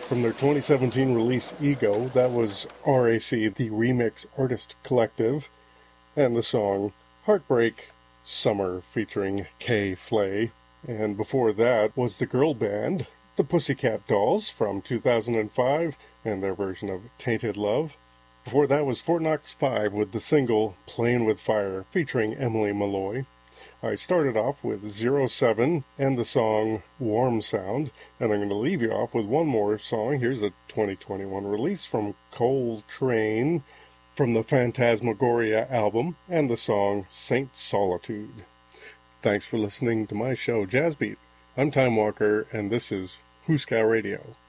From their 2017 release Ego, that was RAC, the Remix Artist Collective, and the song Heartbreak Summer featuring Kay Flay. And before that was the girl band, the Pussycat Dolls from 2005 and their version of Tainted Love. Before that was Fort Knox 5 with the single Playing with Fire featuring Emily Malloy. I started off with 07 and the song Warm Sound, and I'm going to leave you off with one more song. Here's a 2021 release from Coltrane from the Phantasmagoria album and the song Saint Solitude. Thanks for listening to my show, Jazz Beat. I'm Time Walker, and this is Huska Radio.